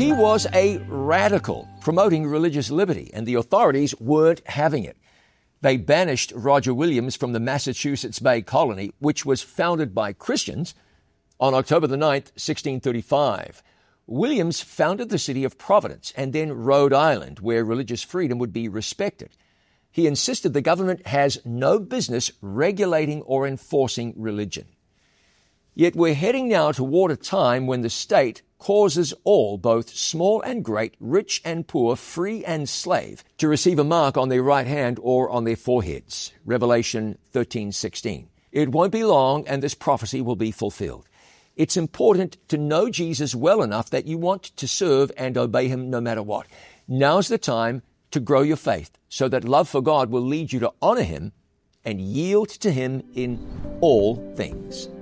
He was a radical, promoting religious liberty, and the authorities weren't having it. They banished Roger Williams from the Massachusetts Bay Colony, which was founded by Christians, on October the 9th, 1635. Williams founded the city of Providence and then Rhode Island, where religious freedom would be respected. He insisted the government has no business regulating or enforcing religion. Yet we're heading now toward a time when the state causes all, both small and great, rich and poor, free and slave, to receive a mark on their right hand or on their foreheads. Revelation 13:16. It won't be long and this prophecy will be fulfilled. It's important to know Jesus well enough that you want to serve and obey him no matter what. Now's the time to grow your faith so that love for God will lead you to honor him and yield to him in all things.